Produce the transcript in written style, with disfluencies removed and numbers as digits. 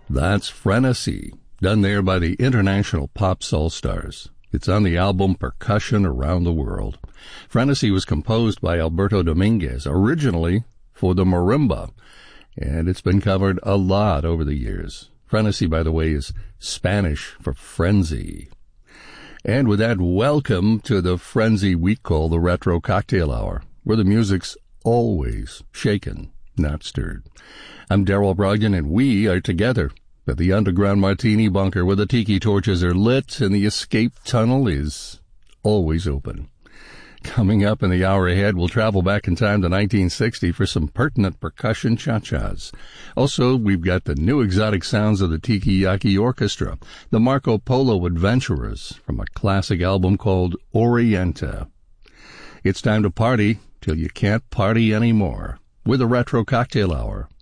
That's Frenesy, done there by the International Pop Soul-Stars. It's on the album Percussion Around the World. Frenesy was composed by Alberto Dominguez, originally for the marimba, and it's been covered a lot over the years. Frenesy, by the way, is Spanish for frenzy. And with that, welcome to the frenzy we call the Retro Cocktail Hour, where the music's always shaken, not stirred. I'm Daryl Brogdon, and we are together at the underground martini bunker where the tiki torches are lit and the escape tunnel is always open. Coming up in the hour ahead, we'll travel back in time to 1960 for some pertinent percussion cha-chas. Also, we've got the new exotic sounds of the Tiki Yaki Orchestra, the Marco Polo Adventurers, from a classic album called Orienta. It's time to party till you can't party anymore with a Retro Cocktail Hour.